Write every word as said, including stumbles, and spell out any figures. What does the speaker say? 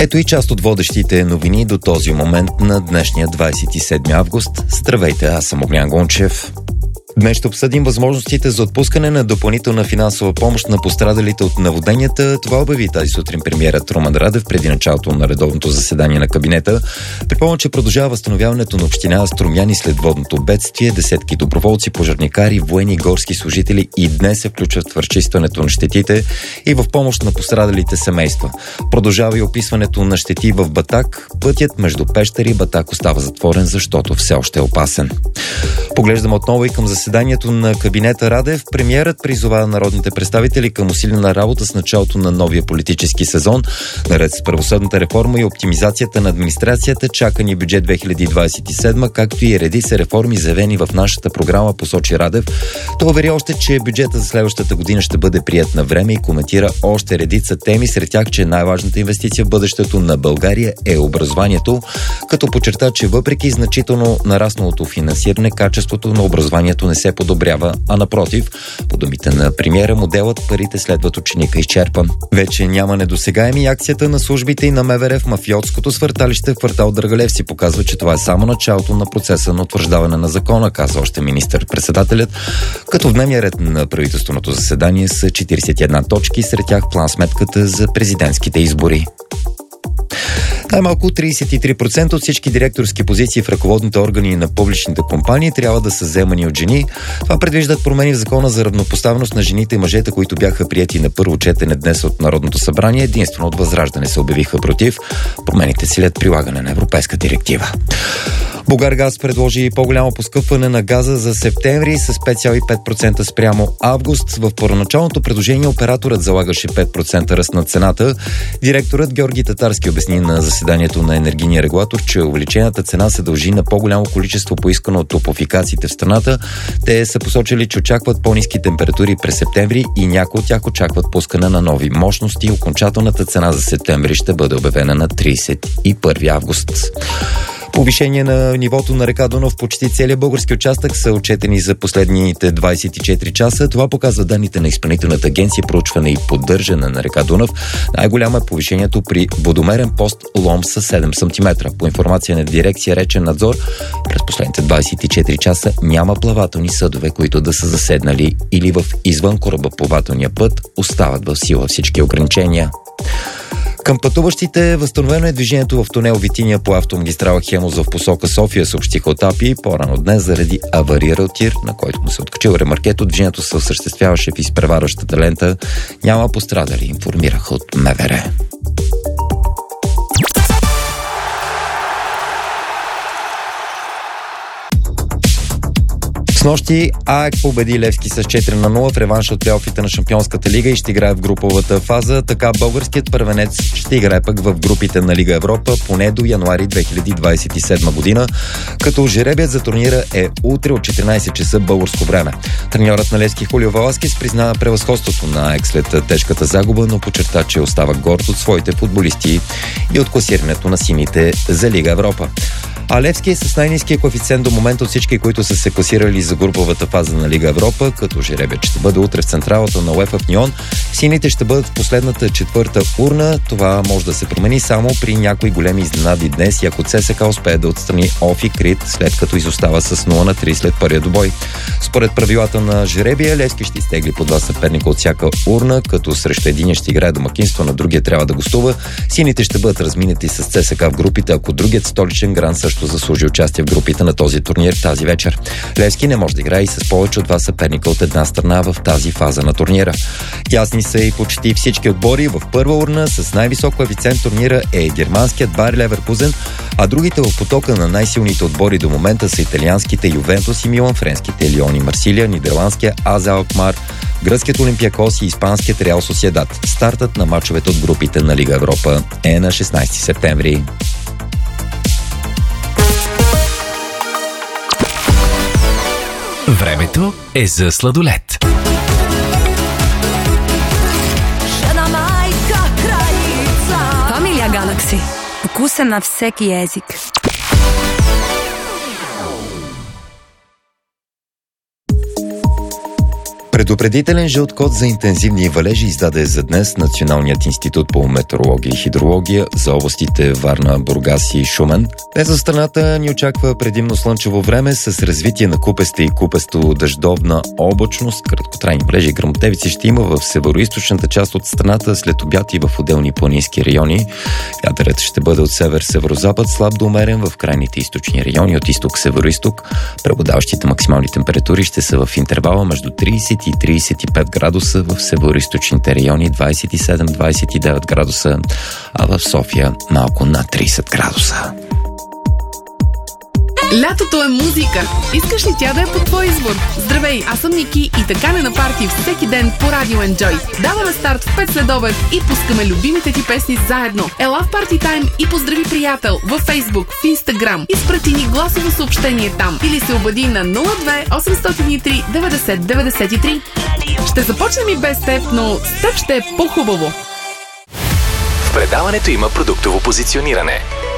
Ето и част от водещите новини до този момент на днешния двадесет и седми август. Здравейте, аз съм Огнян Гончев. Днес ще обсъдим възможностите за отпускане на допълнителна финансова помощ на пострадалите от наводненията. Това обяви тази сутрин премиерът Румен Радев преди началото на редовното заседание на кабинета. Припомня, че продължава възстановяването на община Струмяни след водното бедствие. Десетки доброволци, пожарникари, военни и горски служители и днес се включват в разчистването на щетите и в помощ на пострадалите семейства. Продължава и описването на щети в Батак. Пътят между Пещера и Батак остава затворен, защото все още е опасен. Поглеждаме отново и към заседанието на кабинета Радев. Премиерът призова народните представители към усилена работа с началото на новия политически сезон. Наред с правосъдната реформа и оптимизацията на администрацията, чакани бюджет две хиляди двадесет и седма, както и редица реформи, заявени в нашата програма, посочи Радев. Той увери още, че бюджета за следващата година ще бъде прият на време и коментира още редица теми, сред тях, че най-важната инвестиция в бъдещето на България е образованието, като подчерта, че въпреки значително нарасналото финансиране, качеството на образованието не се подобрява, а напротив, по думите на премиера, моделът парите следват ученика изчерпан. Вече няма недосегаеми. Акцията на службите и на МВР в мафиотското свърталище в квартал Драгалев си показва, че това е само началото на процеса на утвърждаване на закона, каза още министър-председателят, като в дневния ред на правителственото заседание са четиридесет и една точки, сред тях план-сметката за президентските избори. Най-малко тридесет и три процента от всички директорски позиции в ръководните органи на публичните компании трябва да са заемани от жени. Това предвиждат промени в закона за равнопоставеност на жените и мъжете, които бяха приети на първо четене днес от Народното събрание. Единствено от Възраждане се обявиха против. Промените след прилагане на европейска директива. Булгаргаз предложи по-голямо поскъпване на газа за септември с пет цяло и пет процента спрямо август. В първоначалното предложение операторът залагаше пет процента ръст на цената. Директорът Георги Татарски обясни на заседанието на енергийния регулатор, че увеличената цена се дължи на по-голямо количество поискано от топлофикациите в страната. Те са посочили, че очакват по-ниски температури през септември и някои от тях очакват пускане на нови мощности. Окончателната цена за септември ще бъде обявена на тридесет и първи август. Повишение на нивото на река Дунав почти целия български участък са отчетени за последните двадесет и четири часа. Това показва данните на Изпълнителната агенция проучване и поддържане на река Дунав. Най-голямо е повишението при водомерен пост Лом с седем сантиметра. По информация на дирекция Речен надзор, през последните двадесет и четири часа няма плавателни съдове, които да са заседнали или в извън корабоплавателния път. Остават в сила всички ограничения. Към пътуващите възстановено е движението в тунел Витиния по автомагистрала Хемус в посока София, съобщиха от АПИ. По-рано днес заради аварирал тир, на който му се откачил ремаркето, движението се осъществяваше в изпреварващата лента. Няма пострадали, информираха от МВР. Снощи АЕК победи Левски с четири на нула в реванш от плейофите на Шампионската лига и ще играе в груповата фаза. Така българският първенец ще играе пък в групите на Лига Европа поне до януари две хиляди двадесет и седма година, като жеребият за турнира е утре от четиринадесет часа българско време. Треньорът на Левски Хулио Веласкес призна превъзходството на АЕК след тежката загуба, но подчерта, че остава горд от своите футболисти и от класирането на сините за Лига Европа. А Левски е с най-ниския коефициент до момента от всички, които са се класирали за груповата фаза на Лига Европа, като жеребият ще бъде утре в централата на УЕФА в Ньон. Сините ще бъдат в последната четвърта урна. Това може да се промени само при някои големи изненади днес и ако ЦСКА успее да отстрани Офи Крит, след като изостава с нула на три след първия добой. Според правилата на жеребия, Левски ще изтегли по два съперника от всяка урна, като срещу единия ще играе домакинство, на другия трябва да гостува. Сините ще бъдат разминати с ЦСКА в групите, ако другият столичен гранд също заслужи участие в групите на този турнир тази вечер. Левски не може да играе и с повече от два съперника от една страна в тази фаза на турнира. Ясни са и почти всички отбори. В първа урна с най-висок коефициент турнира е германският Байер Леверкузен, а другите в потока на най-силните отбори до момента са италианските Ювентус и Милан, френските Лион и Марсилия, нидерландския АЗ Алкмар, гръцкият Олимпиакос и испанският Реал Сосиедад. Стартът на мачовете от групите на Лига Европа е на шестнадесети септември. Времето е за сладолед. Familia Galaxy. Вкуса на всеки език. Предупредителен жълт код за интензивни валежи издаде за днес Националният институт по метеорология и хидрология за областите Варна, Бургас и Шумен. Днес за страната ни очаква предимно слънчево време с развитие на купеста и купесто-дъждовна облачност. Краткотрайни валежи и гръмотевици ще има в североизточната част от страната, след обяд и в отделни планински райони. Вятърът ще бъде от север-северозапад, слаб до умерен в крайните източни райони, от изток-североизток. Преобладаващите максимални температури ще са в интервала между трийсет и трийсет и пет градуса, в североизточните райони двайсет и седем до двайсет и девет градуса, а в София малко над трийсет градуса. Лятото е музика. Искаш ли тя да е по твой избор? Здравей, аз съм Ники и така не на парти всеки ден по Радио Enjoy. Даваме старт в пет следобед и пускаме любимите ти песни заедно. Ела в Парти Тайм и поздрави приятел във Facebook, в Instagram. Изпрати ни гласово съобщение там или се обади на нула две осемстотин и три деветдесет деветдесет и три. Ще започнем и без теб, но с теб ще е по-хубаво. В предаването има продуктово позициониране.